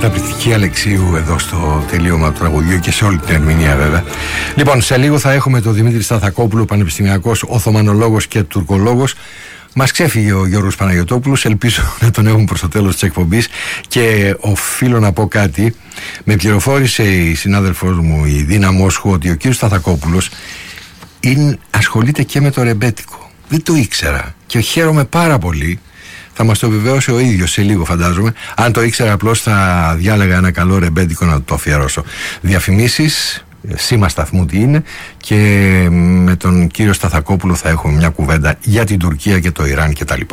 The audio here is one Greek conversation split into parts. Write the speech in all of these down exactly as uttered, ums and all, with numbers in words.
Καταπληκτική Αλεξίου εδώ στο τελείωμα του τραγουδιού και σε όλη την ερμηνεία βέβαια. Λοιπόν, σε λίγο θα έχουμε τον Δημήτρη Σταθακόπουλο, πανεπιστημιακός οθωμανολόγος και τουρκολόγος. Μας ξέφυγε ο Γιώργος Παναγιωτόπουλος, ελπίζω να τον έχουμε προς το τέλος της εκπομπής. Και οφείλω να πω κάτι, με πληροφόρησε η συνάδελφός μου η Δίνα Μόσχου ότι ο κύριος Σταθακόπουλος είναι, ασχολείται και με το ρεμπέτικο. Δεν το ήξερα και χαίρομαι πάρα πολύ. Θα μας το βεβαίωσε ο ίδιος σε λίγο, φαντάζομαι. Αν το ήξερα, απλώς θα διάλεγα ένα καλό ρεμπέτικο να το αφιερώσω. Διαφημίσεις, σήμα σταθμού τι είναι, και με τον κύριο Σταθακόπουλο θα έχουμε μια κουβέντα για την Τουρκία και το Ιράν κτλ.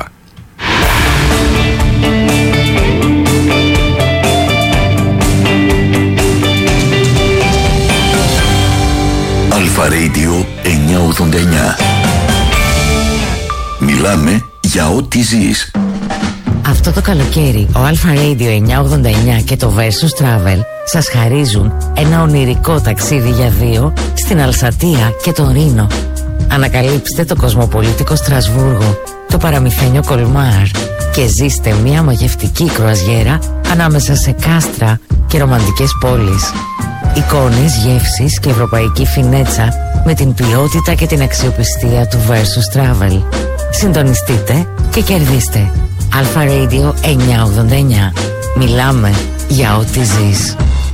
Αλφα Radio εννιακόσια ογδόντα εννιά. Μιλάμε για ό,τι ζεις. Αυτό το καλοκαίρι ο Αλφα Radio εννιακόσια ογδόντα εννιά και το Versus Travel σας χαρίζουν ένα ονειρικό ταξίδι για δύο στην Αλσατία και τον Ρήνο. Ανακαλύψτε το κοσμοπολίτικο Στρασβούργο, το παραμυθένιο Κολμάρ και ζήστε μια μαγευτική κρουαζιέρα ανάμεσα σε κάστρα και ρομαντικές πόλεις. Εικόνες, γεύσεις και ευρωπαϊκή φινέτσα με την ποιότητα και την αξιοπιστία του Versus Travel. Συντονιστείτε και κερδίστε. Αλφα Radio εννιακόσια ογδόντα εννιά. Μιλάμε για ό,τι ζεις.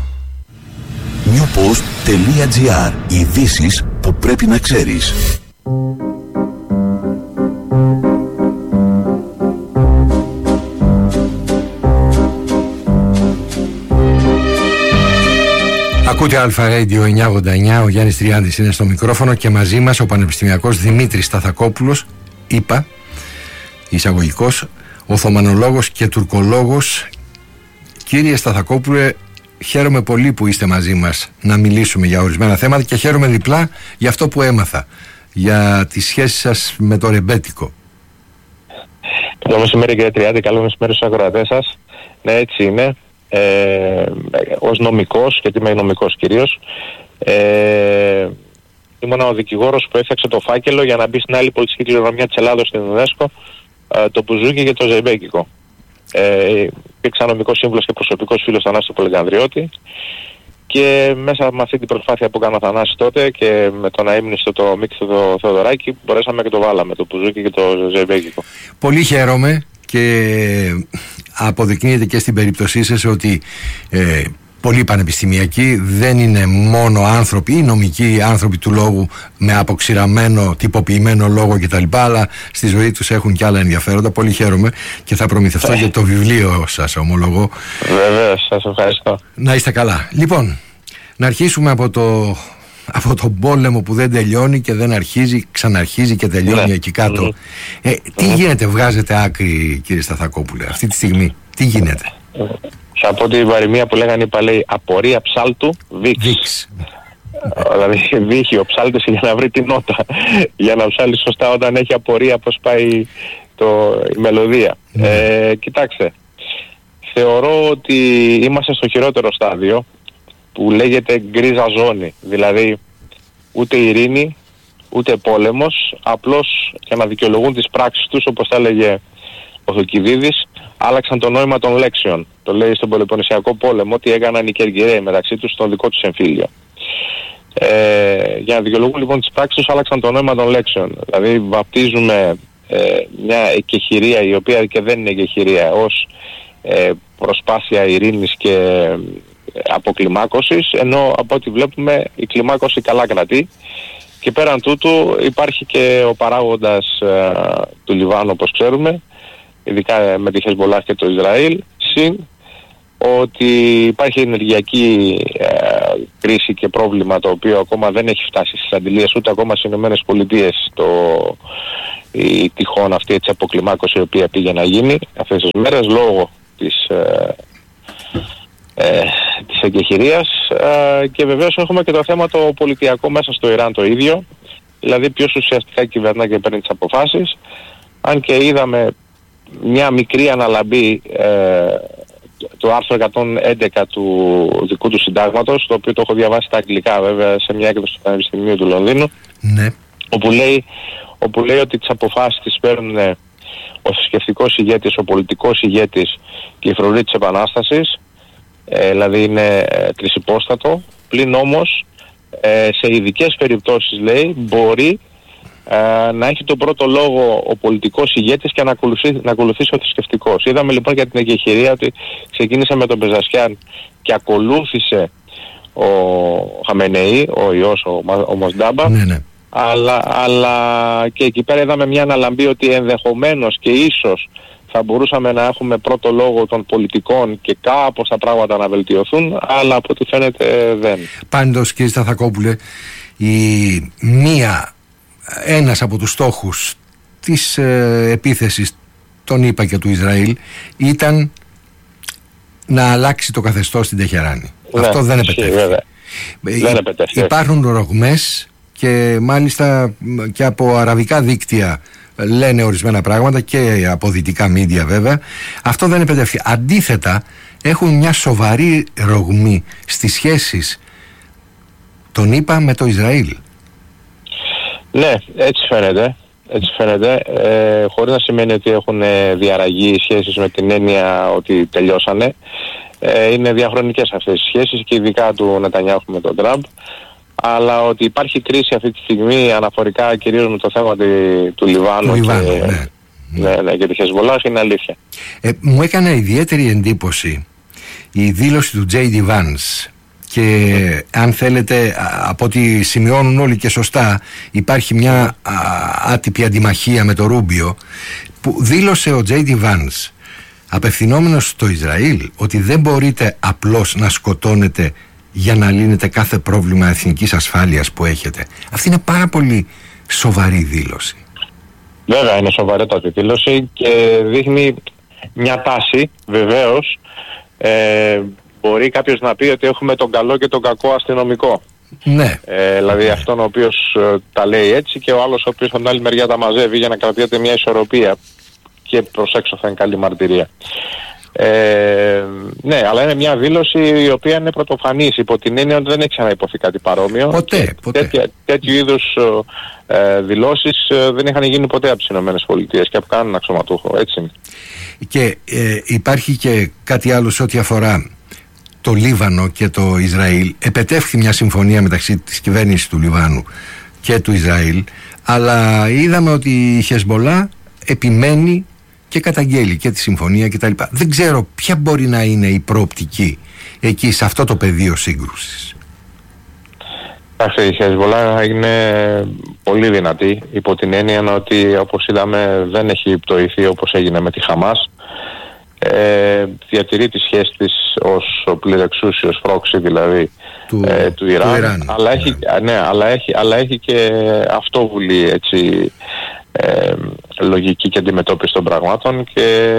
newpost.gr. Ειδήσεις που πρέπει να ξέρεις. Ακούτε Αλφα Radio εννιακόσια ογδόντα εννιά, ο Γιάννης Τριάντης είναι στο μικρόφωνο και μαζί μας ο πανεπιστημιακός Δημήτρης Σταθακόπουλος, είπα, εισαγωγικός, οθωμανολόγος και τουρκολόγος. Κύριε Σταθακόπουλε, χαίρομαι πολύ που είστε μαζί μας να μιλήσουμε για ορισμένα θέματα και χαίρομαι διπλά για αυτό που έμαθα, για τις σχέσεις σας με το ρεμπέτικο. Καλό μεσημέρι κύριε Τριάντη, καλό μεσημέρι στους ακροατές σας. Ναι, έτσι είναι. Ε, ως νομικός, γιατί είμαι νομικός κυρίως, ε, ήμουν ο δικηγόρος που έφτιαξε το φάκελο για να μπει στην άλλη πολιτιστική κληρονομιά της Ελλάδος στην UNESCO, ε, το μπουζούκι και το ζεϊμπέκικο. Ε, υπήρξα νομικός σύμβουλος και προσωπικός φίλος του Θανάση Πολυκανδριώτη και μέσα με αυτή την προσπάθεια που έκανα ο Θανάσης τότε και με τον αείμνηστο το Μίκη το Θεοδωράκη μπορέσαμε και το βάλαμε, το μπουζούκι και το ζεϊμπέκικο. Πολύ χαίρομαι και αποδεικνύεται και στην περίπτωσή σας ότι ε, πολλοί πανεπιστημιακοί δεν είναι μόνο άνθρωποι ή νομικοί άνθρωποι του λόγου με αποξηραμένο, τυποποιημένο λόγο κτλ, αλλά στη ζωή τους έχουν και άλλα ενδιαφέροντα. Πολύ χαίρομαι και θα προμηθευτώ για το βιβλίο σας, ομολογώ. Βεβαίως, σας ευχαριστώ. Να είστε καλά. Λοιπόν, να αρχίσουμε από το... από τον πόλεμο που δεν τελειώνει και δεν αρχίζει, ξαναρχίζει και τελειώνει, ναι, εκεί κάτω. Mm-hmm. Ε, τι mm-hmm. γίνεται, βγάζετε άκρη κύριε Σταθακόπουλε αυτή τη στιγμή, τι γίνεται? Θα πω την παροιμία που λέγανε οι παλαιοί, απορία ψάλτου βίξ. Δηλαδή βύχει ο ψάλτης για να βρει την νότα, για να ψάλει σωστά όταν έχει απορία πως πάει το, η μελωδία. Mm. Ε, κοιτάξτε, θεωρώ ότι είμαστε στο χειρότερο στάδιο που λέγεται γκρίζα ζώνη, δηλαδή ούτε ειρήνη, ούτε πόλεμος, απλώς για να δικαιολογούν τις πράξεις τους, όπως τα έλεγε ο Θουκυδίδης, άλλαξαν το νόημα των λέξεων. Το λέει στον Πελοποννησιακό πόλεμο ότι έκαναν οι Κεργυραίοι μεταξύ τους στον δικό τους εμφύλιο. Ε, για να δικαιολογούν λοιπόν τις πράξεις τους, άλλαξαν το νόημα των λέξεων. Δηλαδή βαπτίζουμε ε, μια εκεχηρία, η οποία και δεν είναι εκεχηρία, ως ε, προσπάθεια ειρήνης και αποκλιμάκωσης, ενώ από ό,τι βλέπουμε η κλιμάκωση καλά κρατεί. Και πέραν τούτου υπάρχει και ο παράγοντας ε, του Λιβάνου, όπως ξέρουμε, ειδικά με τη Χεσμολάχ και το Ισραήλ, συν ότι υπάρχει ενεργειακή ε, κρίση και πρόβλημα το οποίο ακόμα δεν έχει φτάσει στις αντιλίες ούτε ακόμα στις Ηνωμένες Πολιτείες, το, η τυχόν αυτή έτσι αποκλιμάκωση η οποία πήγε να γίνει αυτές τις μέρες λόγω της, ε, ε, της εγκεχηρίας, ε, και βεβαίως έχουμε και το θέμα το πολιτιακό μέσα στο Ιράν το ίδιο, δηλαδή ποιος ουσιαστικά κυβερνά και παίρνει τις αποφάσεις, αν και είδαμε μια μικρή αναλαμπή ε, το άρθρο εκατόν έντεκα του δικού του συντάγματος, το οποίο το έχω διαβάσει στα αγγλικά βέβαια σε μια έκδοση του Πανεπιστημίου του Λονδίνου, ναι. όπου, λέει, όπου λέει ότι τις αποφάσεις τις παίρνουν ο θρησκευτικός ηγέτης, ο πολιτικός ηγέτης και η φρουρή της Επανάστασης, ε, δηλαδή είναι ε, τρισυπόστατο, πλην όμως ε, σε ειδικές περιπτώσεις, λέει, μπορεί ε, να έχει τον πρώτο λόγο ο πολιτικός ηγέτης και να ακολουθήσει, να ακολουθήσει ο θρησκευτικός. Είδαμε λοιπόν για την εκεχηρία ότι ξεκίνησε με τον Πεζασιάν και ακολούθησε ο Χαμενεή, ο ιός, ο, ο Μοσντάμπα, ναι, ναι. Αλλά, αλλά και εκεί πέρα είδαμε μια αναλαμπή ότι ενδεχομένως και ίσως θα μπορούσαμε να έχουμε πρώτο λόγο των πολιτικών και κάπως τα πράγματα να βελτιωθούν, αλλά από ό,τι φαίνεται δεν. Πάντως, κύριε Σταθακόπουλε, η μία, ένας από τους στόχους της ε, επίθεσης των ΗΠΑ και του Ισραήλ ήταν να αλλάξει το καθεστώς στην Τεχεράνη. Ναι, αυτό δεν επετέχθη. Δεν επετέχθη. Υπάρχουν ρογμές και μάλιστα και από αραβικά δίκτυα λένε ορισμένα πράγματα και από δυτικά μίντια βέβαια. Αυτό δεν επετεύχθη. Αντίθετα, έχουν μια σοβαρή ρογμή στις σχέσεις των ΗΠΑ με το Ισραήλ. Ναι, έτσι φαίνεται. Έτσι φαίνεται, ε, χωρίς να σημαίνει ότι έχουν διαραγεί οι σχέσεις με την έννοια ότι τελειώσανε. Ε, είναι διαχρονικές αυτές οι σχέσεις και ειδικά του Νετανιάχου με τον Τραμπ. Αλλά ότι υπάρχει κρίση αυτή τη στιγμή αναφορικά κυρίως με το θέμα τη, του Λιβάνου, του Λιβάνου και, ναι. Ναι, ναι, και τη Χεσμολάχ, είναι αλήθεια. Ε, μου έκανε ιδιαίτερη εντύπωση η δήλωση του τζέι ντι Vance και αν θέλετε, από ό,τι σημειώνουν όλοι και σωστά, υπάρχει μια α, άτυπη αντιμαχία με το Ρούμπιο, που δήλωσε ο τζέι ντι Vance απευθυνόμενος στο Ισραήλ ότι δεν μπορείτε απλώς να σκοτώνετε για να λύνετε κάθε πρόβλημα εθνικής ασφάλειας που έχετε. Αυτή είναι πάρα πολύ σοβαρή δήλωση. Βέβαια είναι σοβαρότατη δήλωση και δείχνει μια τάση. Βεβαίως ε, μπορεί κάποιος να πει ότι έχουμε τον καλό και τον κακό αστυνομικό. Ναι. Ε, δηλαδή ναι. αυτόν ο οποίος ε, τα λέει έτσι και ο άλλος ο οποίος από την άλλη μεριά τα μαζεύει για να κρατιέται μια ισορροπία και προς έξω θα είναι καλή μαρτυρία. Ε, ναι, αλλά είναι μια δήλωση η οποία είναι πρωτοφανής υπό την έννοια ότι δεν έχει ξαναυποθεί κάτι παρόμοιο. Ποτέ, ποτέ. Τέτοια, τέτοιου είδους ε, δηλώσεις ε, δεν είχαν γίνει ποτέ από τις ΗΠΑ και από κανέναν αξιωματούχο, έτσι είναι. Και ε, υπάρχει και κάτι άλλο σε ό,τι αφορά το Λίβανο και το Ισραήλ. Επετεύχθη μια συμφωνία μεταξύ της κυβέρνησης του Λιβάνου και του Ισραήλ, αλλά είδαμε ότι η Χεσμολάχ επιμένει και καταγγέλει και τη συμφωνία κτλ. Δεν ξέρω ποια μπορεί να είναι η προοπτική εκεί σε αυτό το πεδίο σύγκρουσης. Η Χεσμολάχ είναι πολύ δυνατή υπό την έννοια ότι, όπως είδαμε, δεν έχει πτωηθεί όπως έγινε με τη Χαμάς. Ε, διατηρεί τη σχέση της ως πληρεξούσιος πρόξη δηλαδή του, ε, του Ιράν, του Ιράν. Αλλά, yeah. έχει, ναι, αλλά, έχει, αλλά έχει και αυτόβουλη έτσι, ε, λογική και αντιμετώπιση των πραγμάτων και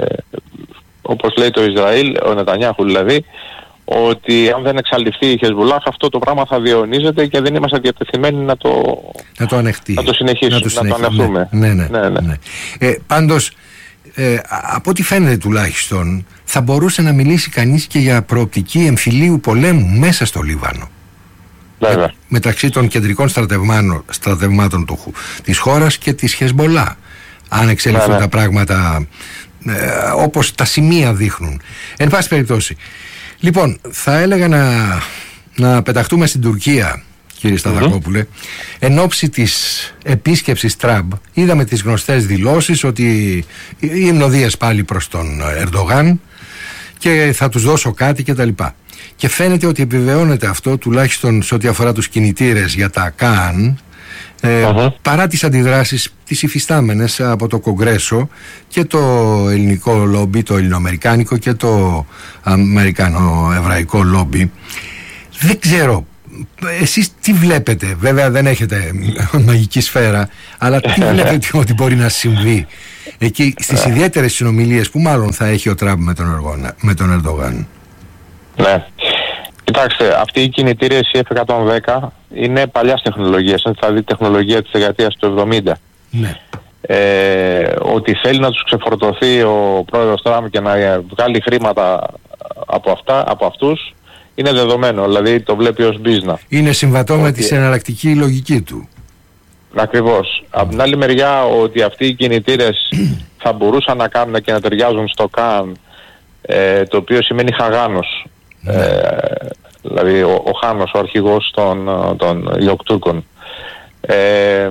όπως λέει το Ισραήλ, ο Νετανιάχου δηλαδή, ότι αν δεν εξαλειφθεί η Χεσμολάχ αυτό το πράγμα θα διαιωνίζεται και δεν είμαστε διατεθειμένοι να το, να το, ανεχτεί. Να το συνεχίσουμε, να το, συνεχί... να το ανεχθούμε. Ναι, ναι, ναι, ναι, ναι. ναι. Ε, πάντως Ε, από ό,τι φαίνεται τουλάχιστον θα μπορούσε να μιλήσει κανείς και για προοπτική εμφυλίου πολέμου μέσα στο Λίβανο. Βέβαια. Με, μεταξύ των κεντρικών στρατευμάτων, στρατευμάτων του, της χώρας και της Χεσμολάχ, αν εξελιχθούν Βέβαια. τα πράγματα ε, όπως τα σημεία δείχνουν. Εν πάση περιπτώσει, λοιπόν, θα έλεγα να, να πεταχτούμε στην Τουρκία, κύριε Σταθακόπουλε. Mm-hmm. Εν ώψη της επίσκεψης Τραμπ είδαμε τις γνωστές δηλώσεις ότι οι υμνοδίες πάλι προς τον Ερντογάν και θα τους δώσω κάτι κτλ. Και φαίνεται ότι επιβεβαιώνεται αυτό, τουλάχιστον σε ό,τι αφορά τους κινητήρες για τα ΚΑΝ, ε, uh-huh. παρά τις αντιδράσεις τις υφιστάμενες από το Κογκρέσο και το ελληνικό λόμπι, το ελληνοαμερικάνικο και το αμερικανο-εβραϊκό λόμπι. Δεν ξέρω, εσείς τι βλέπετε? Βέβαια δεν έχετε μαγική σφαίρα, αλλά τι βλέπετε ότι μπορεί να συμβεί εκεί στις ιδιαίτερες συνομιλίες που μάλλον θα έχει ο Τραμπ με τον, Εργόνα, με τον Ερντογάν? Ναι. Κοιτάξτε, αυτή η κινητήρια η εφ εκατόν δέκα είναι παλιάς τεχνολογίας, δηλαδή τεχνολογία της δεκαετίας του εβδομήντα. Ναι. Ε, ότι θέλει να τους ξεφορτωθεί ο πρόεδρος Τραμπ και να βγάλει χρήματα από, αυτά, από αυτούς είναι δεδομένο, δηλαδή το βλέπει ως business. Είναι συμβατό ότι... με τη εναλλακτική λογική του. Ακριβώς. Από την άλλη μεριά, ότι αυτοί οι κινητήρες θα μπορούσαν να κάνουν και να ταιριάζουν στο ΚΑΝ, ε, το οποίο σημαίνει χαγάνος Ναι. Ε, δηλαδή ο, ο Χάνος, ο αρχηγός των, των Ιοκτούρκων. Ε,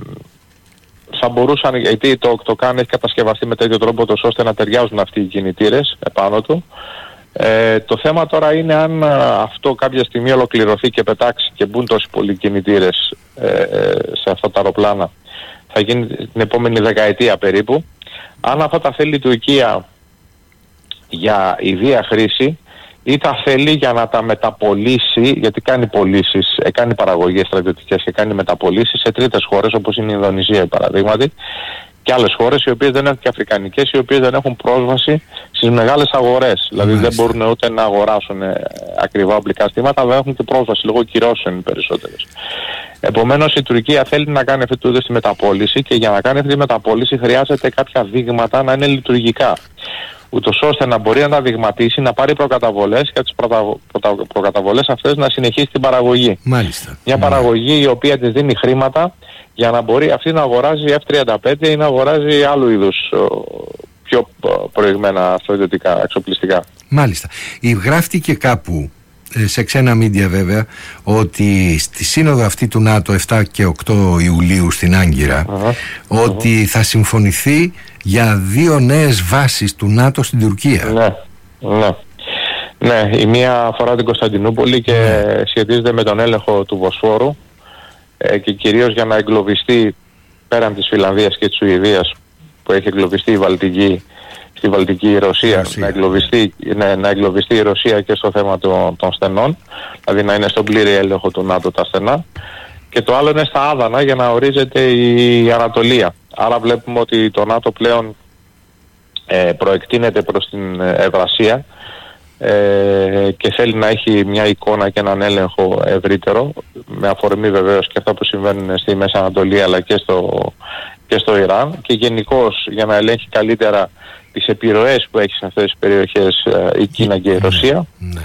θα μπορούσαν, γιατί το, το ΚΑΝ έχει κατασκευαστεί με τέτοιο τρόπο τόσο ώστε να ταιριάζουν αυτοί οι κινητήρες επάνω του. Ε, το θέμα τώρα είναι αν αυτό κάποια στιγμή ολοκληρωθεί και πετάξει και μπουν τόσοι πολλοί κινητήρες ε, σε αυτά τα αεροπλάνα. Θα γίνει την επόμενη δεκαετία περίπου. Αν αυτά τα θέλει η Τουρκία για ιδία χρήση ή τα θέλει για να τα μεταπολίσει, γιατί κάνει πωλήσεις, κάνει παραγωγές στρατιωτικές και κάνει μεταπολίσεις σε τρίτες χώρες όπως είναι η Ινδονησία παραδείγματι, και άλλες χώρες οι οποίες δεν έχουν, και αφρικανικές, οι οποίες δεν έχουν πρόσβαση στις μεγάλες αγορές. Δηλαδή δεν μπορούν ούτε να αγοράσουν ε, ακριβά οπλικά στήματα, αλλά έχουν και πρόσβαση λόγω κυρώσεων περισσότερες. Επομένως η Τουρκία θέλει να κάνει αυτή του είδους τη μεταπώληση, και για να κάνει αυτή τη μεταπώληση χρειάζεται κάποια δείγματα να είναι λειτουργικά, ούτως ώστε να μπορεί να τα δειγματίσει, να πάρει προκαταβολές και τις προτα... προτα... προκαταβολές αυτές να συνεχίσει την παραγωγή. Μάλιστα. Μια παραγωγή η οποία της δίνει χρήματα για να μπορεί αυτή να αγοράζει εφ τριάντα πέντε ή να αγοράζει άλλου είδους πιο προηγμένα στρατιωτικά εξοπλιστικά. Μάλιστα. Γράφτηκε κάπου, σε ξένα μίντια βέβαια, ότι στη σύνοδο αυτή του ΝΑΤΟ επτά και οκτώ Ιουλίου στην Άγκυρα, uh-huh. ότι uh-huh. θα συμφωνηθεί για δύο νέες βάσεις του ΝΑΤΟ στην Τουρκία. Ναι, ναι. Ναι, η μία αφορά την Κωνσταντινούπολη και ναι. σχετίζεται με τον έλεγχο του Βοσφόρου ε, και κυρίως για να εγκλωβιστεί πέραν της Φιλανδίας και της Σουηδίας που έχει εγκλωβιστεί η Βαλτική, στη Βαλτική η Ρωσία, Ρωσία. Να, εγκλωβιστεί, ναι, να εγκλωβιστεί η Ρωσία και στο θέμα των, των στενών, δηλαδή να είναι στον πλήρη έλεγχο του ΝΑΤΟ τα στενά, και το άλλο είναι στα άδανα για να ορίζεται η Ανατολία. Άρα βλέπουμε ότι το ΝΑΤΟ πλέον ε, προεκτείνεται προς την Ευρασία ε, και θέλει να έχει μια εικόνα και έναν έλεγχο ευρύτερο, με αφορμή βεβαίως και αυτά που συμβαίνουν στη Μέση Ανατολή αλλά και στο, και στο Ιράν, και γενικώς για να ελέγχει καλύτερα τις επιρροές που έχει σε αυτές τις περιοχές ε, η Κίνα και η Ρωσία. Ναι.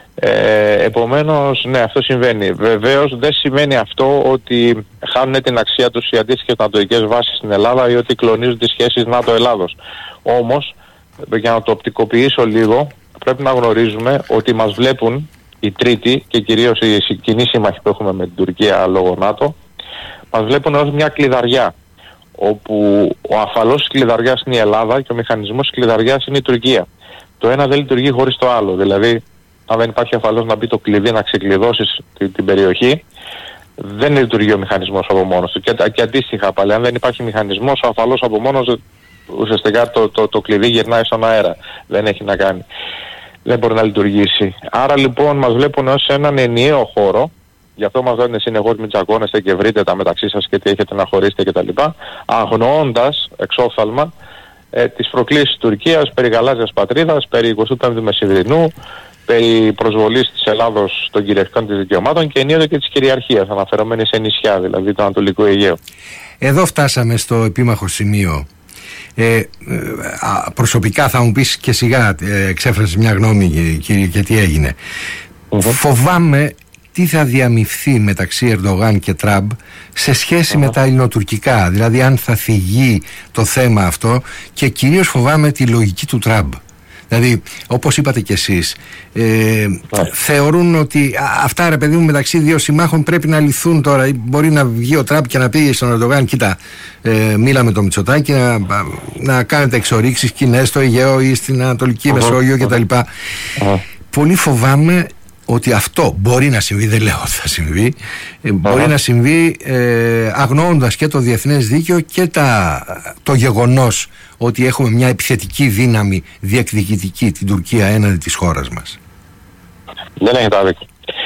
Ε, επομένως, ναι, αυτό συμβαίνει. Βεβαίως δεν σημαίνει αυτό ότι χάνουν την αξία τους οι αντίστοιχες νατοικές βάσεις στην Ελλάδα ή ότι κλονίζουν τις σχέσεις ΝΑΤΟ-Ελλάδος. Όμως, για να το οπτικοποιήσω λίγο, πρέπει να γνωρίζουμε ότι μας βλέπουν οι τρίτοι και κυρίως οι κοινοί σύμμαχοι που έχουμε με την Τουρκία λόγω ΝΑΤΟ, μας βλέπουν ως μια κλειδαριά, όπου ο αφαλός της κλειδαριάς είναι η Ελλάδα και ο μηχανισμός της κλειδαριάς είναι η Τουρκία. Το ένα δεν λειτουργεί χωρίς το άλλο. Δηλαδή, αν δεν υπάρχει αφαλός να μπει το κλειδί να ξεκλειδώσεις την, την περιοχή, δεν λειτουργεί ο μηχανισμός από μόνος του. Και, και αντίστοιχα πάλι, αν δεν υπάρχει μηχανισμός, ο αφαλός από μόνος, ουσιαστικά το, το, το κλειδί γυρνάει στον αέρα. Δεν έχει να κάνει. Δεν μπορεί να λειτουργήσει. Άρα λοιπόν μας βλέπουν ως έναν ενιαίο χώρο. Γι' αυτό μας λένε συνεχώς μην τσακώνεστε και βρείτε τα μεταξύ σας και τι έχετε να χωρίσετε κτλ. Αγνοώντας εξόφθαλμα ε, τις προκλήσεις της Τουρκίας περί γαλάζιας πατρίδας, περί εικοστή πέμπτη Μεσημβρινού, περί προσβολής της Ελλάδος των κυριαρχικών της δικαιωμάτων και ενίοτε και της κυριαρχίας, αναφερόμενη σε νησιά, δηλαδή το Ανατολικό Αιγαίο. Εδώ φτάσαμε στο επίμαχο σημείο. Ε, προσωπικά θα μου πεις και σιγά ε, εξέφρασες μια γνώμη, κύριε, και τι έγινε. Mm-hmm. Φοβάμαι τι θα διαμειφθεί μεταξύ Ερντογάν και Τραμπ σε σχέση mm-hmm. με τα ελληνοτουρκικά, δηλαδή αν θα θυγεί το θέμα αυτό, και κυρίως φοβάμαι τη λογική του Τραμπ. Δηλαδή, όπως είπατε κι εσείς, ε, yeah. θεωρούν ότι α, αυτά, ρε παιδί μου, μεταξύ δύο συμμάχων πρέπει να λυθούν τώρα. Μπορεί να βγει ο Τραμπ και να πει στον Ερντογάν, κοίτα, ε, μίλα με το Μητσοτάκη, να, να κάνετε εξορίξεις κοινές στο Αιγαίο ή στην Ανατολική uh-huh. Μεσόγειο κτλ. Uh-huh. Πολύ φοβάμαι ότι αυτό μπορεί να συμβεί, δεν λέω ότι θα συμβεί, ε, μπορεί να συμβεί ε, αγνοώντας και το διεθνές δίκαιο και τα, το γεγονός ότι έχουμε μια επιθετική δύναμη διεκδικητική, την Τουρκία, έναντι της χώρας μας. Δεν έχετε άδικο.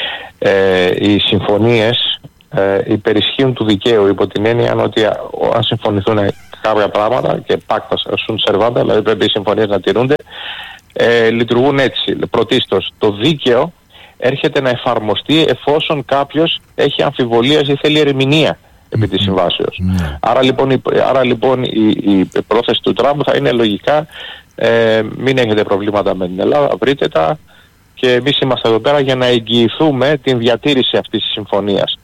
Ε, οι συμφωνίες ε, υπερισχύουν του δικαίου, υπό την έννοια ότι αν συμφωνηθούν κάποια πράγματα και πάκτα sunt servanda, δηλαδή πρέπει οι συμφωνίες να τηρούνται, ε, λειτουργούν έτσι. Πρωτίστως, το δίκαιο έρχεται να εφαρμοστεί εφόσον κάποιος έχει αμφιβολίες ή θέλει ερμηνεία επί της συμβάσεως. Mm. Άρα λοιπόν, η, άρα, λοιπόν η, η πρόθεση του Τραμπ θα είναι λογικά ε, μην έχετε προβλήματα με την Ελλάδα, βρείτε τα, και εμείς είμαστε εδώ πέρα για να εγγυηθούμε την διατήρηση αυτής της συμφωνίας.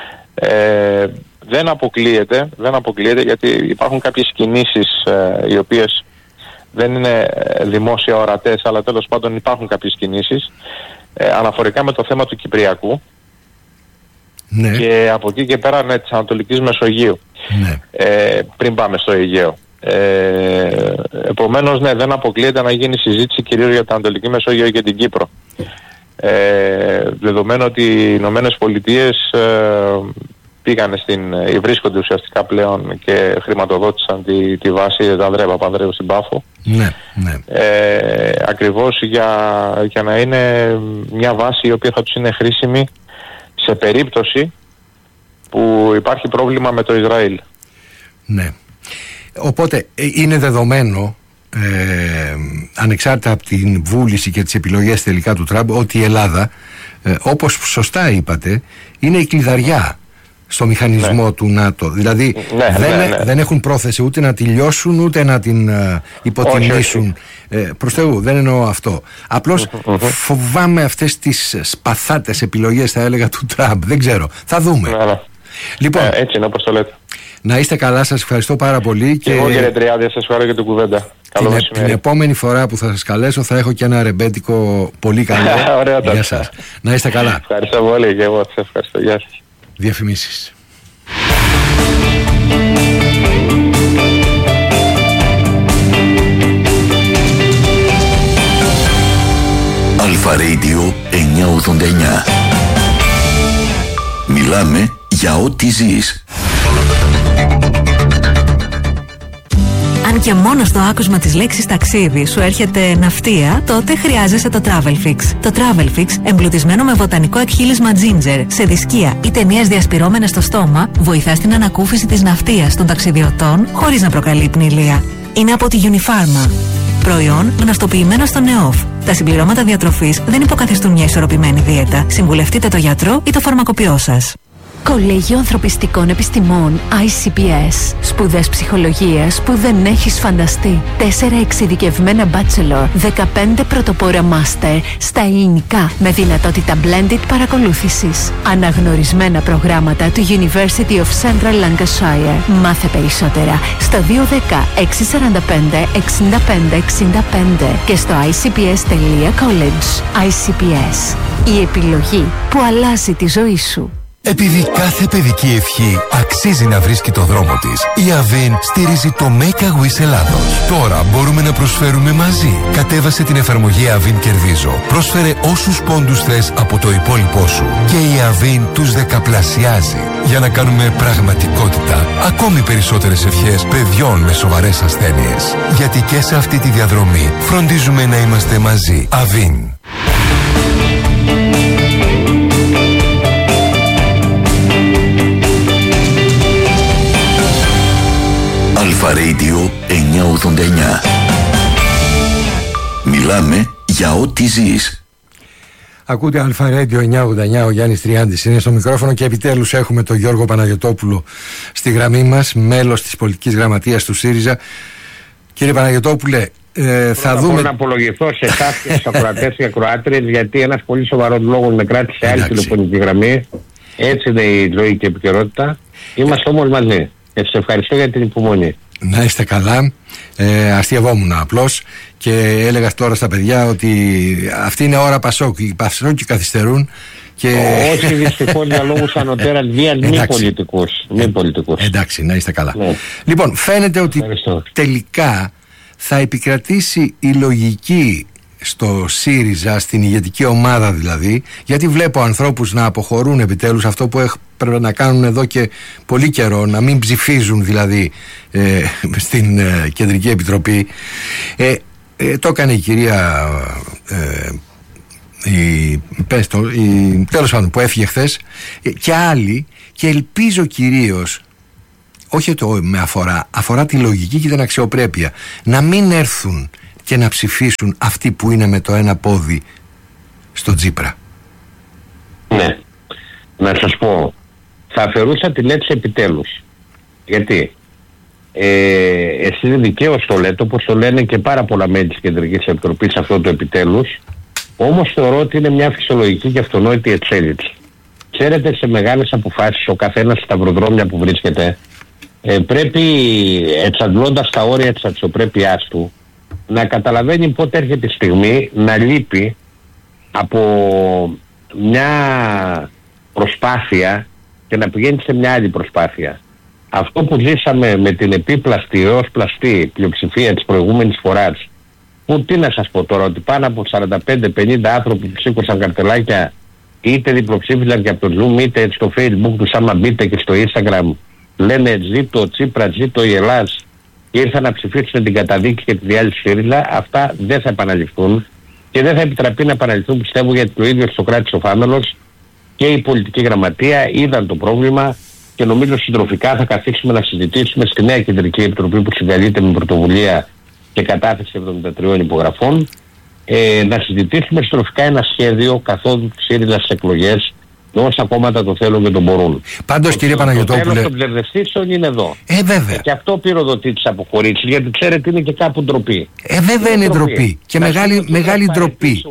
Ε, δεν αποκλείεται, δεν αποκλείεται γιατί υπάρχουν κάποιες κινήσεις ε, οι οποίες δεν είναι δημόσια ορατές, αλλά τέλος πάντων υπάρχουν κάποιες κινήσεις ε, αναφορικά με το θέμα του Κυπριακού. Ναι. Και από εκεί και πέρα, ναι, της Ανατολικής Μεσογείου. Ναι. Ε, πριν πάμε στο Αιγαίο. Ε, επομένως, ναι, δεν αποκλείεται να γίνει συζήτηση κυρίως για την Ανατολική Μεσόγειο και την Κύπρο. Ε, δεδομένου ότι οι Ηνωμένες Πολιτείες ε, πήγανε στην, ή βρίσκονται ουσιαστικά πλέον και χρηματοδότησαν τη, τη βάση Ανδρέα Παπανδρέου στην Πάφο. Ναι, ναι. Ε, ακριβώς για, για να είναι μια βάση η οποία θα τους είναι χρήσιμη σε περίπτωση που υπάρχει πρόβλημα με το Ισραήλ. Ναι. Οπότε είναι δεδομένο, ε, ανεξάρτητα από την βούληση και τις επιλογές τελικά του Τραμπ, ότι η Ελλάδα, ε, όπως σωστά είπατε, είναι η κλειδαριά στο μηχανισμό ναι. του ΝΑΤΟ. Δηλαδή ναι, δεν, ναι, ναι. δεν έχουν πρόθεση ούτε να τη λιώσουν ούτε να την uh, υποτιμήσουν. Ε, προς Θεού, δεν εννοώ αυτό. Απλώς mm-hmm. φοβάμαι αυτές τις σπαθάτες επιλογές, θα έλεγα, του Τραμπ. Δεν ξέρω. Θα δούμε. Ναι, ναι. Λοιπόν, ε, έτσι είναι όπως το λέτε. Να είστε καλά, σας ευχαριστώ πάρα πολύ. Και, και εγώ κύριε Τριάδη, σας ευχαριστώ για την κουβέντα. Καλό την, την επόμενη φορά που θα σας καλέσω θα έχω και ένα ρεμπέτικο πολύ καλό. Γεια σας. Να είστε καλά. Ευχαριστώ πολύ και εγώ σας ευχαριστώ. Γεια σας. Διαφημίσεις. Αλφα Radio εννιακόσια ογδόντα εννιά. Μιλάμε για ό,τι ζεις. Αν και μόνο στο άκουσμα της λέξης ταξίδι σου έρχεται ναυτία, τότε χρειάζεσαι το Travelfix. Το Travelfix, εμπλουτισμένο με βοτανικό εκχύλισμα ginger, σε δισκία ή ταινίες διασπυρώμενες στο στόμα, βοηθά στην ανακούφιση της ναυτίας των ταξιδιωτών χωρίς να προκαλεί πνηλία. Είναι από τη Unifarma. Προϊόν γνωστοποιημένο στο ΝΕΟΦ. Τα συμπληρώματα διατροφής δεν υποκαθιστούν μια ισορροπημένη δίαιτα. Συμβουλευτείτε το γιατρό ή το φαρμακοποιό σας. Κολέγιο Ανθρωπιστικών Επιστημών άι σι πι ες. Σπουδές ψυχολογίας που δεν έχεις φανταστεί. Τέσσερα εξειδικευμένα bachelor, δεκαπέντε πρωτοπόρα master στα ελληνικά με δυνατότητα blended παρακολούθησης. Αναγνωρισμένα προγράμματα του University of Central Lancashire. Μάθε περισσότερα στο δύο ένα μηδέν έξι τέσσερα πέντε εξήντα πέντε εξήντα πέντε και στο άι σι πι ες τελεία college. άι σι πι ες. Η επιλογή που αλλάζει τη ζωή σου. Επειδή κάθε παιδική ευχή αξίζει να βρίσκει το δρόμο της, η Avin στηρίζει το Make a Wish Ελλάδος. Τώρα μπορούμε να προσφέρουμε μαζί. Κατέβασε την εφαρμογή Avin Κερδίζω. Πρόσφερε όσους πόντους θες από το υπόλοιπό σου και η Avin τους δεκαπλασιάζει για να κάνουμε πραγματικότητα ακόμη περισσότερες ευχές παιδιών με σοβαρές ασθένειες. Γιατί και σε αυτή τη διαδρομή φροντίζουμε να είμαστε μαζί. Avin. Αλφα Radio εννιακόσια ογδόντα εννιά. Μιλάμε για ό,τι ζεις. Ακούτε Αλφα Radio εννιακόσια ογδόντα εννιά, ο Γιάννης Τριάντης είναι στο μικρόφωνο και επιτέλους έχουμε τον Γιώργο Παναγιωτόπουλο στη γραμμή μας, μέλος της πολιτικής γραμματείας του ΣΥΡΙΖΑ. Κύριε Παναγιωτόπουλε, ε, θα δούμε... Θέλω να απολογηθώ σε εσάς και στους ακροατές και ακροάτριες, γιατί ένας πολύ σοβαρός λόγος με κράτησε άλλη τηλεφωνική γραμμή. Έτσι είναι η ζωή και η επικαιρότητα. Είμαστε όμως μαζί. Και σας ευχαριστώ για την υπομονή. Να είστε καλά. Ε, αστειευόμουν απλώς και έλεγα τώρα στα παιδιά ότι αυτή είναι ώρα Πασόκ. Οι Πασόκοι καθυστερούν. Και... Όχι, δυστυχώς για λόγους ανωτέρας βίας, μη πολιτικούς. Μη πολιτικούς. Εντάξει, να είστε καλά. Ναι. Λοιπόν, φαίνεται ότι ευχαριστώ. Τελικά θα επικρατήσει η λογική στο ΣΥΡΙΖΑ, στην ηγετική ομάδα δηλαδή, γιατί βλέπω ανθρώπους να αποχωρούν επιτέλους αυτό που πρέπει να κάνουν εδώ και πολύ καιρό, να μην ψηφίζουν δηλαδή ε, στην ε, Κεντρική Επιτροπή. Ε, ε, το έκανε η κυρία ε, η, πες το, η, τέλος πάντων που έφυγε χθες, ε, και άλλοι, και ελπίζω κυρίως, όχι το με αφορά, αφορά τη λογική και την αξιοπρέπεια, να μην έρθουν και να ψηφίσουν αυτοί που είναι με το ένα πόδι στο Τσίπρα. Ναι. Να σας πω, θα αφαιρούσα τη λέξη επιτέλους. Γιατί ε, εσείς δικαίως το λέτε, όπως το λένε και πάρα πολλά μέλη της Κεντρικής Επιτροπής, αυτό το επιτέλους. Όμως θεωρώ ότι είναι μια φυσιολογική και αυτονόητη εξέλιξη. Ξέρετε, σε μεγάλες αποφάσεις ο καθένας στα σταυροδρόμια που βρίσκεται ε, πρέπει, εξαντλώντας τα όρια της αξιοπρέπειάς του, να καταλαβαίνει πότε έρχεται η στιγμή να λείπει από μια προσπάθεια και να πηγαίνει σε μια άλλη προσπάθεια. Αυτό που ζήσαμε με την επίπλαστη έως πλαστή πλειοψηφία της προηγούμενης φοράς, που τι να σας πω τώρα, ότι πάνω από σαράντα πέντε πενήντα άνθρωποι που σήκωσαν καρτελάκια είτε διπλοψήφισαν και από το Zoom είτε στο Facebook τους, άμα μπείτε και στο Instagram, λένε ζήτω ο Τσίπρας, ζήτω η Ελλάς, και ήρθαν να ψηφίσουν την καταδίκη και τη διάλυση ΣΥΡΙΖΑ. Αυτά δεν θα επαναληφθούν και δεν θα επιτραπεί να επαναληφθούν, πιστεύω, γιατί το ίδιο στο κράτος ο Φάμελος και η πολιτική γραμματεία είδαν το πρόβλημα και νομίζω συντροφικά θα καθίσουμε να συζητήσουμε στη νέα Κεντρική Επιτροπή που συγκαλείται με πρωτοβουλία και κατάθεση εβδομήντα τριών υπογραφών, ε, να συζητήσουμε συντροφικά ένα σχέδιο καθόδου του ΣΥΡΙΖΑ στις εκλογές, με όσα κόμματα το θέλουν και το μπορούν. Πάντως, κύριε Παναγιωτόπουλε, το τέλος των ψευδεστήσεων είναι εδώ. Ε, βέβαια. Και αυτό πυροδοτεί τις αποχωρήσεις, γιατί ξέρετε είναι και κάπου ντροπή. Ε, βέβαια είναι ντροπή. Και να μεγάλη, μεγάλη ντροπή.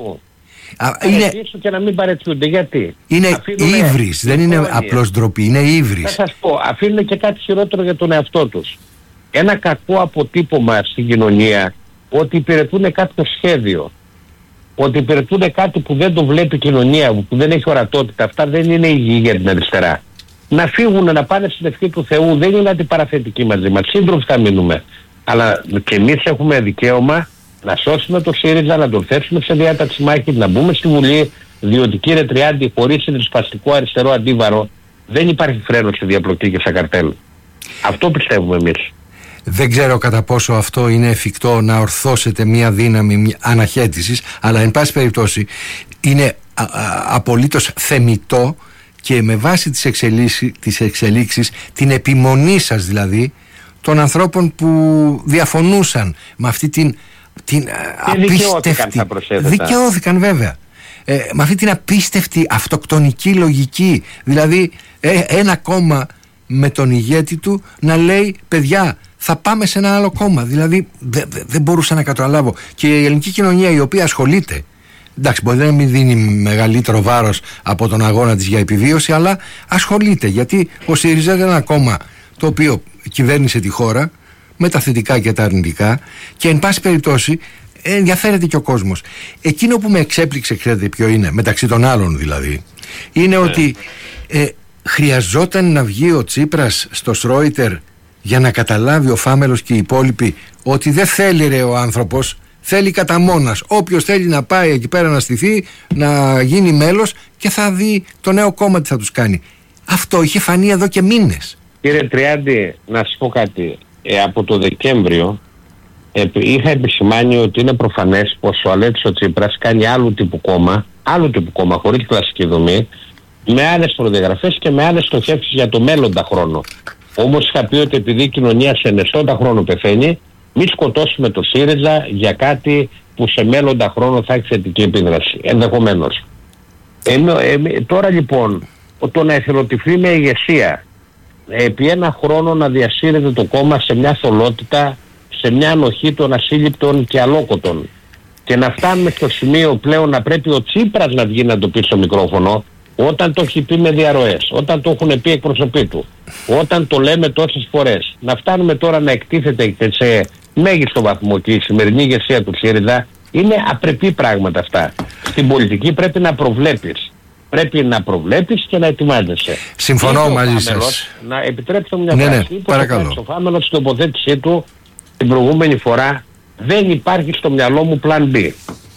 Είναι και να μην παρετιούνται. Γιατί? Είναι ύβρις, δεν είναι απλώς ντροπή, είναι ύβρις. Θα σας πω, αφήνουν και κάτι χειρότερο για τον εαυτό τους. Ένα κακό αποτύπωμα στην κοινωνία, ότι υπηρετούν κάποιο σχέδιο, ότι υπηρετούν κάτι που δεν το βλέπει η κοινωνία, που δεν έχει ορατότητα. Αυτά δεν είναι υγιή για την αριστερά. Να φύγουν, να πάνε στην ευχή του Θεού, δεν είναι αντιπαραθετικοί μαζί μας. Σύντροφοι θα μείνουμε. Αλλά και εμείς έχουμε δικαίωμα να σώσουμε το ΣΥΡΙΖΑ, να τον θέσουμε σε διάταξη μάχη, να μπούμε στη Βουλή, διότι κύριε Τριάντη, χωρίς ριζοσπαστικό αριστερό αντίβαρο δεν υπάρχει φρένο στη διαπλοκή και στα καρτέλ. Αυτό πιστεύουμε εμείς. Δεν ξέρω κατά πόσο αυτό είναι εφικτό να ορθώσετε μια δύναμη αναχέτησης, αλλά εν πάση περιπτώσει είναι α, α, απολύτως θεμιτό και με βάση τις εξελίξεις, τις εξελίξεις, την επιμονή σας δηλαδή, των ανθρώπων που διαφωνούσαν με αυτή την, την απίστευτη... Δικαιώθηκαν βέβαια. Ε, με αυτή την απίστευτη αυτοκτονική λογική, δηλαδή ε, ένα κόμμα με τον ηγέτη του να λέει παιδιά θα πάμε σε ένα άλλο κόμμα. Δηλαδή δεν δε, δε μπορούσα να καταλάβω. Και η ελληνική κοινωνία η οποία ασχολείται, εντάξει μπορεί να μην δίνει μεγαλύτερο βάρος από τον αγώνα της για επιβίωση, αλλά ασχολείται, γιατί ο ΣΥΡΙΖΑ είναι ένα κόμμα το οποίο κυβέρνησε τη χώρα με τα θετικά και τα αρνητικά και εν πάση περιπτώσει ενδιαφέρεται και ο κόσμος. Εκείνο που με εξέπληξε, ξέρετε ποιο είναι, μεταξύ των άλλων δηλαδή, είναι yeah. ότι ε, χρειαζόταν να βγει ο Τσίπρας στο Σρόιτερ για να καταλάβει ο Φάμελος και οι υπόλοιποι ότι δεν θέλει ρε ο άνθρωπος, θέλει κατά μόνας. Όποιος θέλει να πάει εκεί πέρα να στηθεί, να γίνει μέλος και θα δει το νέο κόμμα τι θα τους κάνει. Αυτό είχε φανεί εδώ και μήνες. Κύριε Τριάντη, να σας πω κάτι. Ε, από το Δεκέμβριο ε, είχα επισημάνει ότι είναι προφανές πως ο Αλέξης Τσίπρας κάνει άλλου τύπου κόμμα, άλλου τύπου κόμμα χωρίς κλασική δομή, με άλλες προδιαγραφές και με άλλες στοχεύσεις για το μέλλοντα χρόνο. Όμως είχα πει ότι επειδή η κοινωνία σε ενεστώντα χρόνο πεθαίνει, μην σκοτώσουμε το ΣΥΡΙΖΑ για κάτι που σε μέλλοντα χρόνο θα έχει θετική επίδραση. Ενδεχομένως. Ε, ε, τώρα λοιπόν, το να εθελοτυφλεί με ηγεσία, επί ένα χρόνο να διασύρεται το κόμμα σε μια θολότητα, σε μια ανοχή των ασύλληπτων και αλόκοτων, και να φτάνουμε στο σημείο πλέον να πρέπει ο Τσίπρας να βγει να το πει στο μικρόφωνο, όταν το έχει πει με διαρροές, όταν το έχουν πει εκπροσωποί του, όταν το λέμε τόσες φορές, να φτάνουμε τώρα να εκτίθεται σε μέγιστο βαθμό και η σημερινή ηγεσία του ΣΥΡΙΖΑ, είναι απρεπή πράγματα αυτά. Στην πολιτική πρέπει να προβλέπεις. Πρέπει να προβλέπεις και να ετοιμάζεσαι. Συμφωνώ μαζί σας. Να επιτρέψω μια ναι, φράση. Ναι, παρακαλώ. Ο Φάμελος στην τοποθέτησή του την προηγούμενη φορά, δεν υπάρχει στο μυαλό μου πλάν B.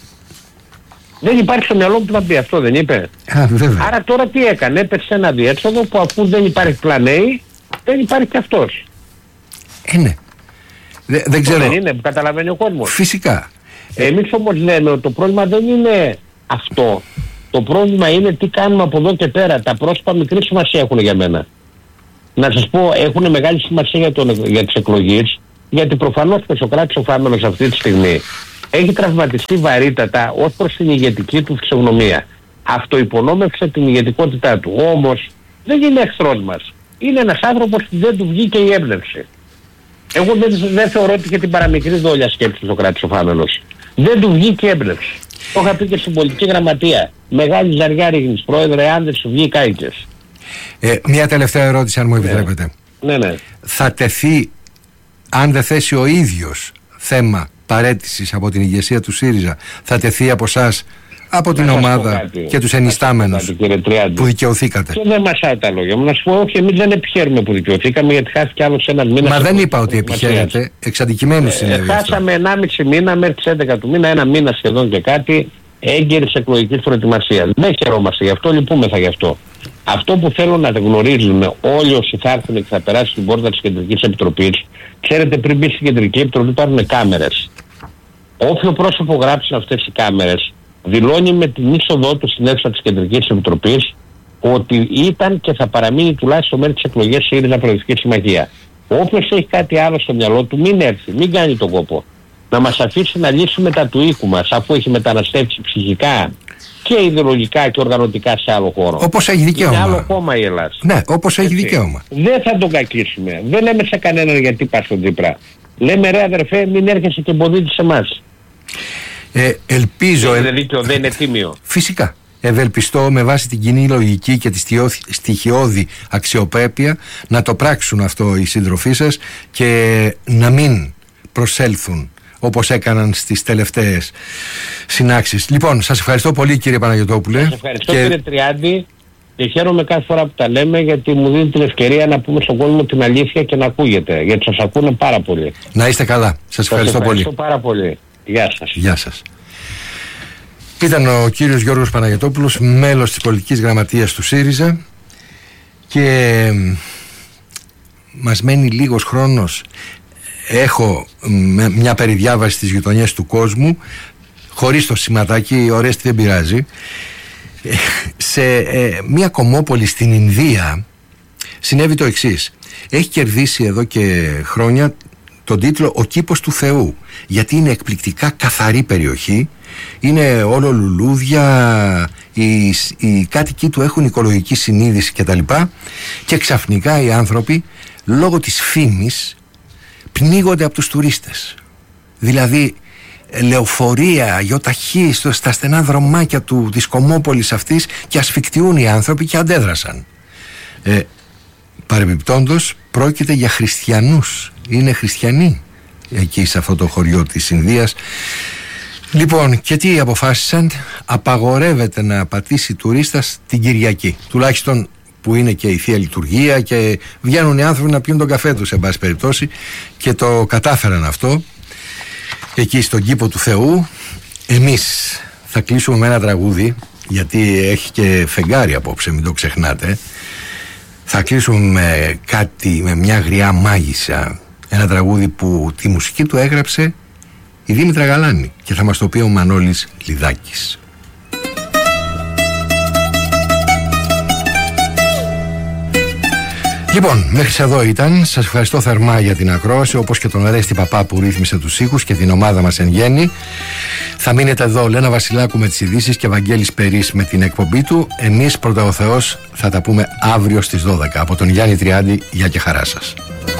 Δεν υπάρχει στο μυαλό μου πλάν B, αυτό δεν είπε. Α, βέβαια. Άρα τώρα τι έκανε, έπεσε ένα διέξοδο που αφού δεν υπάρχει πλάν A, δεν υπάρχει και αυτός. Ε, ναι. Δε, δεν ξέρω. Δεν είναι που καταλαβαίνει ο κόσμος. Φυσικά. Εμείς όμως λέμε ότι το πρόβλημα δεν είναι αυτό. Το πρόβλημα είναι τι κάνουμε από εδώ και πέρα. Τα πρόσωπα μικρή σημασία έχουν για μένα. Να σας πω, έχουν μεγάλη σημασία για, τον, για τις εκλογές, γιατί προφανώς και ο Σωκράτης ο Φάμελος αυτή τη στιγμή έχει τραυματιστεί βαρύτατα ως προς την ηγετική του φυσιογνωμία. Αυτοϋπονόμευσε την ηγετικότητά του. Όμως δεν είναι εχθρός μας. Είναι ένας άνθρωπος που δεν του βγήκε η έμπνευση. Εγώ δεν, δεν θεωρώ ότι και την παραμικρή δόλια σκέψη του Σωκράτης ο Φάμελος. Δεν του βγήκε η έμπνευση. Το είχα πει και στην πολιτική γραμματεία. Μεγάλη ζαριά ρίχνεις, πρόεδρε, αν δεν σου βγει κάηκες. Ε, μια τελευταία ερώτηση, αν μου επιτρέπετε. Ναι, ναι. Θα τεθεί, αν δεν θέσει ο ίδιος θέμα παραίτησης από την ηγεσία του ΣΥΡΙΖΑ θα τεθεί από εσάς, από την ομάδα και τους ενιστάμενους που δικαιωθήκατε? Και δεν μασάει τα λόγια μου. Να σου πω, όχι, εμείς δεν επιχαίρουμε που δικαιωθήκαμε, γιατί χάθηκε άλλος ένας μήνας. Μα δεν είπα ότι επιχαίρετε, εξ αντικειμένου συνέβη. Χάσαμε ενάμιση μήνα μέχρι τις έντεκα του μήνα, ένα μήνα σχεδόν και κάτι έγκαιρης εκλογικής προετοιμασίας. Δεν χαιρόμαστε γι' αυτό, λυπούμεθα γι' αυτό. Αυτό που θέλω να γνωρίζουμε όλοι όσοι θα έρθουν και θα περάσει στην πόρτα της Κεντρικής Επιτροπής, ξέρετε, πριν μπει στην Κεντρική Επιτροπή υπάρχουν κάμερες. Όποιο πρόσωπο γράψει αυτές οι κάμερες δηλώνει με την είσοδό του στην αίθουσα της Κεντρικής Επιτροπής ότι ήταν και θα παραμείνει τουλάχιστον μέχρι τις εκλογές ΣΥΡΙΖΑ Προοδευτική Συμμαχία. Όποιος έχει κάτι άλλο στο μυαλό του, μην έρθει, μην κάνει τον κόπο. Να μας αφήσει να λύσουμε τα του οίκου μας, αφού έχει μεταναστεύσει ψυχικά και ιδεολογικά και οργανωτικά σε άλλο χώρο. Όπως έχει δικαίωμα. Είναι άλλο κόμμα η Ελλάδα. Ναι, όπως έχει δικαίωμα. Δεν θα τον κακίσουμε. Δεν λέμε σε κανέναν γιατί πας στον Τσίπρα. Λέμε, ρε αδερφέ, μην έρχεσαι και εμποδίζεις σε εμάς. Ε, ελπίζω... Δεν είναι δίκαιο, δεν είναι τίμιο. Φυσικά. Ευελπιστώ με βάση την κοινή λογική και τη στοιχειώδη αξιοπρέπεια να το πράξουν αυτό οι σύντροφοί σας και να μην προσέλθουν όπως έκαναν στις τελευταίες συνάξεις. Λοιπόν, σας ευχαριστώ πολύ, κύριε Παναγιωτόπουλε. Σας ευχαριστώ, και... κύριε Τριάντη, και χαίρομαι κάθε φορά που τα λέμε, γιατί μου δίνει την ευκαιρία να πούμε στον κόσμο την αλήθεια και να ακούγεται, γιατί σας ακούνε πάρα πολύ. Να είστε καλά. Σας, σας ευχαριστώ, ευχαριστώ πολύ. πάρα πολύ. Γεια σας. Γεια σας. Ήταν ο κύριος Γιώργος Παναγιωτόπουλος, μέλος της πολιτικής γραμματείας του ΣΥΡΙΖΑ, και μας μένει λίγος χρόνος. Έχω μια περιδιάβαση στις γειτονιές του κόσμου, χωρίς το σηματάκι, ωραίες, δεν πειράζει. Σε ε, μια κομμόπολη στην Ινδία συνέβη το εξής. Έχει κερδίσει εδώ και χρόνια τον τίτλο «Ο κήπος του Θεού», γιατί είναι εκπληκτικά καθαρή περιοχή, είναι όλο λουλούδια, οι, οι κάτοικοι του έχουν οικολογική συνείδηση κτλ. Και ξαφνικά οι άνθρωποι, λόγω της φήμης, πνίγονται από τους τουρίστες. Δηλαδή λεωφορεία, γιοταχή στα στενά δρομάκια του, της κομμόπολης αυτής, και ασφικτιούν οι άνθρωποι και αντέδρασαν. Ε, παρεμπιπτόντως πρόκειται για χριστιανούς, είναι χριστιανοί εκεί σε αυτό το χωριό της Ινδίας. Λοιπόν, και τι αποφάσισαν? Απαγορεύεται να πατήσει τουρίστας την Κυριακή, τουλάχιστον που είναι και η Θεία Λειτουργία και βγαίνουν οι άνθρωποι να πιούν τον καφέ τους, σε πάση περιπτώσει, και το κατάφεραν αυτό εκεί στον κήπο του Θεού. Εμείς θα κλείσουμε με ένα τραγούδι, γιατί έχει και φεγγάρι απόψε, μην το ξεχνάτε. Θα κλείσουμε με κάτι, με μια γριά μάγισσα, ένα τραγούδι που τη μουσική του έγραψε η Δήμητρα Γαλάνη και θα μας το πει ο Μανώλης Λιδάκης. Λοιπόν, μέχρι εδώ ήταν. Σας ευχαριστώ θερμά για την ακρόαση, όπως και τον Αρέστη Παπά που ρύθμισε τους ήχους και την ομάδα μας εν γέννη. Θα μείνετε εδώ, Λένα Βασιλάκου με τις ειδήσεις και Βαγγέλης Περής με την εκπομπή του. Εμείς, πρώτα ο Θεός, θα τα πούμε αύριο στις δώδεκα. Από τον Γιάννη Τριάντη, γεια και χαρά σας.